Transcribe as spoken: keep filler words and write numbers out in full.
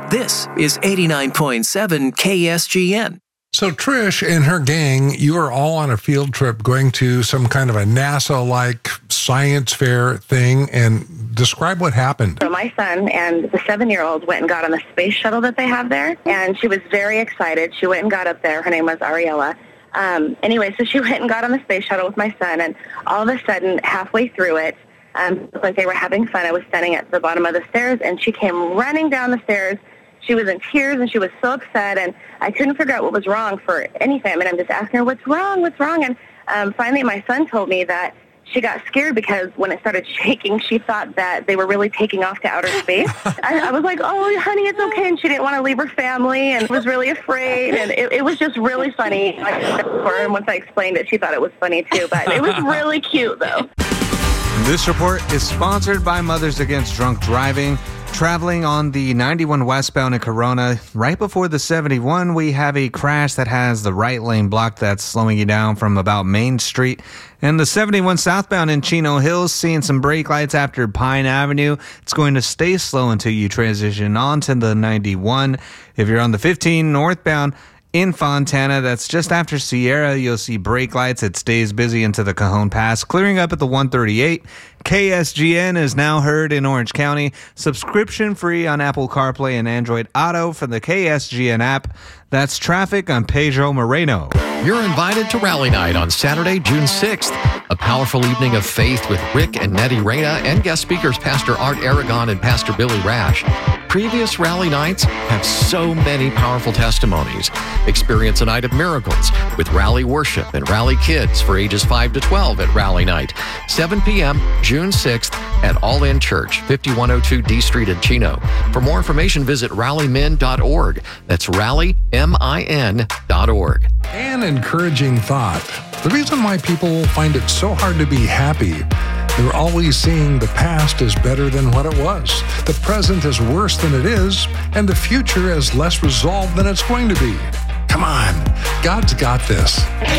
This is eighty-nine point seven K S G N. So Trish and her gang, you are all on a field trip going to some kind of a NASA-like science fair thing, and describe what happened. So my son and the seven-year-old went and got on the space shuttle that they have there, and she was very excited. She went and got up there. Her name was Ariella. Um, anyway, so she went and got on the space shuttle with my son, and all of a sudden, halfway through it, um, it was like they were having fun. I was standing at the bottom of the stairs, and she came running down the stairs. She was in tears, and she was so upset, and I couldn't figure out what was wrong for anything. I mean, I'm just asking her, what's wrong, what's wrong? And um, finally, my son told me that she got scared because when it started shaking, she thought that they were really taking off to outer space. I, I was like, oh, honey, it's okay. And she didn't want to leave her family and was really afraid. And it, it was just really funny. And once I explained it, she thought it was funny, too. But it was really cute, though. This report is sponsored by Mothers Against Drunk Driving. Traveling on the ninety-one westbound in Corona, right before the seventy-one, we have a crash that has the right lane blocked that's slowing you down from about Main Street. And the seventy-one southbound in Chino Hills, seeing some brake lights after Pine Avenue. It's going to stay slow until you transition onto the ninety-one. If you're on the fifteen northbound in Fontana, that's just after Sierra, you'll see brake lights. It stays busy into the Cajon Pass. Clearing up at the one thirty-eight. K S G N is now heard in Orange County. Subscription free on Apple CarPlay and Android Auto from the K S G N app. That's traffic on Pedro Moreno. You're invited to Rally Night on Saturday, June sixth. A powerful evening of faith with Rick and Nettie Reyna and guest speakers Pastor Art Aragon and Pastor Billy Rash. Previous Rally Nights have so many powerful testimonies. Experience a night of miracles with Rally Worship and Rally Kids for ages five to twelve at Rally Night. seven p.m. June sixth at All In Church, fifty-one oh two D Street in Chino. For more information, visit rally min dot org. That's rally min dot org. An encouraging thought. The reason why people find it so hard to be happy, they're always seeing the past as better than what it was, the present as worse than it is, and the future as less resolved than it's going to be. Come on, God's got this.